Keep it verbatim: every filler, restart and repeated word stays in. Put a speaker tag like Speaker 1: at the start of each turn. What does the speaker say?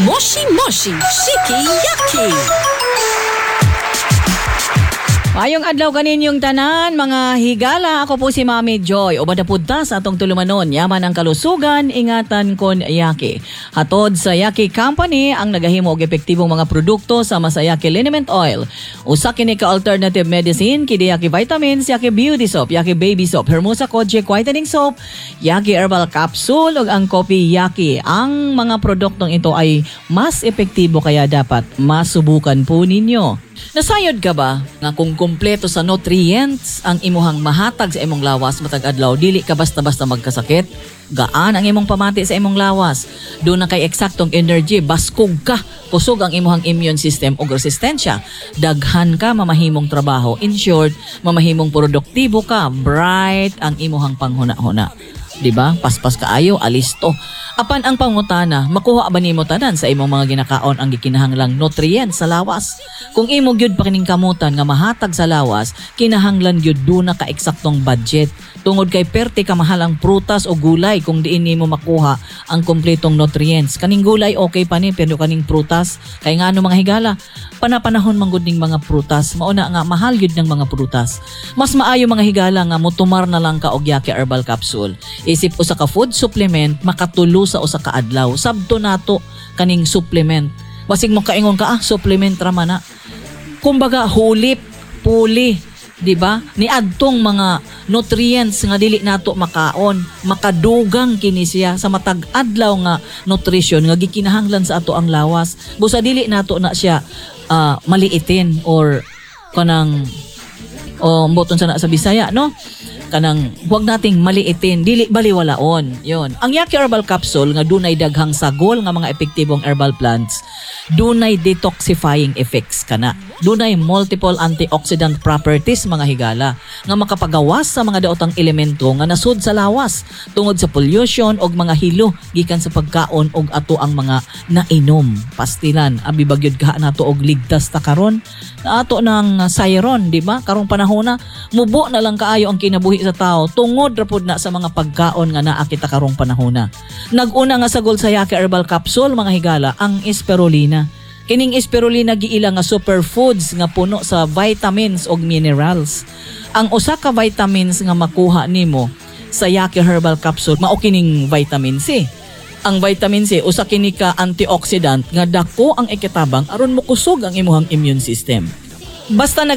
Speaker 1: Moshi Moshi Shiki Yaki. Ayong adlaw kaninyong tanan, mga higala. Ako po si Mami Joy. O badapudta sa atong tulumanon, yaman ang kalusugan, ingatan kon Yaki. Hatod sa Yaki Company ang nagahimo og epektibong mga produkto sama sa Yaki Liniment Oil. Usa kini ka alternative medicine, kidi Yaki Vitamins, Yaki Beauty Soap, Yaki Baby Soap, Hermosa Kojic Whitening Soap, Yaki Herbal Capsule ug ang Coffee Yaki. Ang mga produktong ito ay mas epektibo kaya dapat masubukan po ninyo. Nasayod ka ba nga kung kumpleto sa nutrients ang imuhang mahatag sa imong lawas matag adlaw, dili ka basta-basta magkasakit? Gaan ang imong pamati sa imong lawas. Doon na kay eksaktong energy, baskog ka, kusog ang imuhang immune system o resistensya. Daghan ka, mamahimong trabaho. In short, mamahimong produktibo ka, bright ang imuhang panghuna-huna. Diba? Paspas kaayo, alisto. Apan ang pangutana, makuha ba nimo tanan sa imong mga ginakaon ang gikinahanglang nutrients sa lawas? Kung imo gyud pa kining kamutan nga mahatag sa lawas, kinahanglan gyud duna ka eksaktong budget. Tungod kay perti ka mahal ang prutas o gulay kung diin nimo makuha ang kumpletong nutrients. Kaning gulay okay pa ni, pero kaning prutas kay ngano mga higala, panapanahon man gud ning mga prutas, mauna nga mahal gyud ng mga prutas. Mas maayo mga higala nga motumar na lang ka og Yaki Herbal Capsule. Isip usa ka food supplement makatulo sa usa ka adlaw. Sabto nato kaning supplement. Basig mo kaingon ka ah supplement ra man na. Kumbaga hulip, puli, di ba? Ni adtong mga nutrients nga dili nato makaon, makadugang kini siya sa matag adlaw nga nutrition nga gikinahanglan sa ato ang lawas. Busa dili nato na siya uh, maliitin or kanang o mboton sa na sa Bisaya, no? Kanang huwag nating maliitin, dili baliwalaon. Yon. Ang Yaki Herbal Capsule nga dunay daghang sagol nga mga epektibong herbal plants, dunay detoxifying effects kana. Dunay multiple antioxidant properties mga higala nga makapagawas sa mga daotang elemento nga nasud sa lawas tungod sa pollution og mga hilo gikan sa pagkaon og ato ang mga nainom. Pastilan, abi bagyod ka nato og ligtas ta karon na ato ng siron, di ba? Karong panahon na mubo na lang kaayo ang kinabuhi sa tao tungod ra pud na sa mga pagkaon nga naa kita karong panahon na. Nag-una nga sagol sa Yaki Herbal Capsule mga higala ang spirulina. Kining spirulina giila nga superfoods nga puno sa vitamins ug minerals. Ang usa ka vitamins nga makuha nimo sa Yaki Herbal Capsule mao kining vitamin C. Ang vitamin C usa kini ka antioxidant nga dako ang ikitabang aron mokusog ang imong immune system. Basta nag